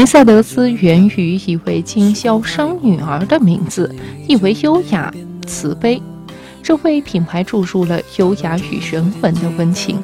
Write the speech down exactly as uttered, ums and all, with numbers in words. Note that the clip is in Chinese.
梅赛德斯源于一位经销商女儿的名字，意为优雅、慈悲，这为品牌注入了优雅与人文的温情。